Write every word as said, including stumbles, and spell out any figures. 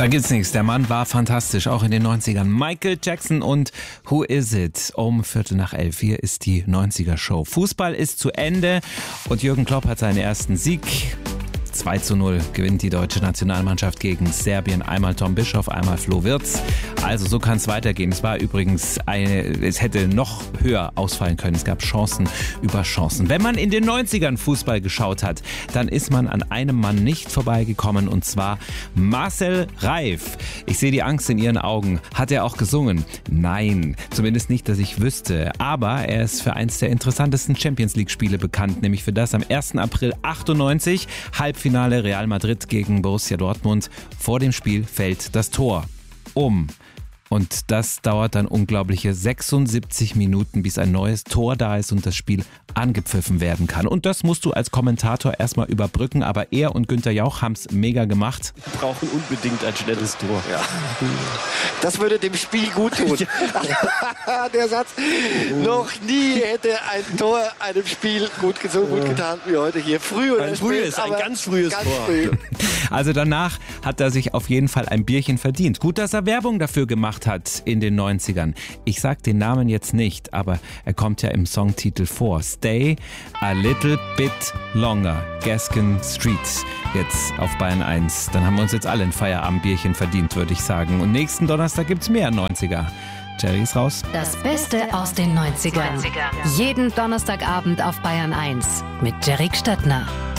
Da gibt's nichts. Der Mann war fantastisch, auch in den neunzigern. Michael Jackson und Who Is It? Um Viertel nach elf. Hier ist die neunziger-Show. Fußball ist zu Ende und Jürgen Klopp hat seinen ersten Sieg. zwei zu null gewinnt die deutsche Nationalmannschaft gegen Serbien. Einmal Tom Bischoff, einmal Flo Wirtz. Also so kann es weitergehen. Es war übrigens eine, es hätte noch höher ausfallen können. Es gab Chancen über Chancen. Wenn man in den neunzigern Fußball geschaut hat, dann ist man an einem Mann nicht vorbeigekommen, und zwar Marcel Reif. Ich sehe die Angst in Ihren Augen. Hat er auch gesungen? Nein, zumindest nicht, dass ich wüsste. Aber er ist für eins der interessantesten Champions-League-Spiele bekannt, nämlich für das am ersten April achtundneunzig, Halbfinale Real Madrid gegen Borussia Dortmund. Vor dem Spiel fällt das Tor um. Und das dauert dann unglaubliche sechsundsiebzig Minuten, bis ein neues Tor da ist und das Spiel angepfiffen werden kann. Und das musst du als Kommentator erstmal überbrücken, aber er und Günther Jauch haben es mega gemacht. Wir brauchen unbedingt ein schnelles Tor. Ja. Das würde dem Spiel gut tun. Der Satz. Noch nie hätte ein Tor einem Spiel gut, so gut getan wie heute hier. Früh oder Ein spät, frühes, ein aber ganz frühes ganz Tor. früh. Also danach hat er sich auf jeden Fall ein Bierchen verdient. Gut, dass er Werbung dafür gemacht hat in den neunzigern. Ich sag den Namen jetzt nicht, aber er kommt ja im Songtitel vor. Stay a little bit longer. Gaskin Street. Jetzt auf Bayern eins. Dann haben wir uns jetzt alle ein Feierabendbierchen verdient, würde ich sagen. Und nächsten Donnerstag gibt's mehr neunziger. Jerry ist raus. Das Beste aus den neunzigern. Jeden Donnerstagabend auf Bayern eins mit Jerry Gstattner.